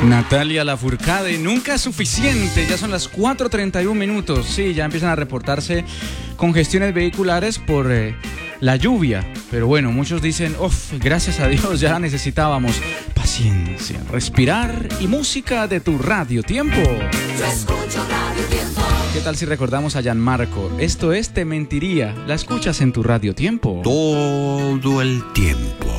Natalia Lafourcade, nunca es suficiente, ya son las 4:31 minutos. Sí, ya empiezan a reportarse congestiones vehiculares por la lluvia. Pero bueno, muchos dicen, gracias a Dios, ya necesitábamos paciencia, respirar y música de tu Radio Tiempo. Yo escucho Radio Tiempo. ¿Qué tal si recordamos a Gianmarco? Esto es Te Mentiría, la escuchas en tu Radio Tiempo. Todo el tiempo.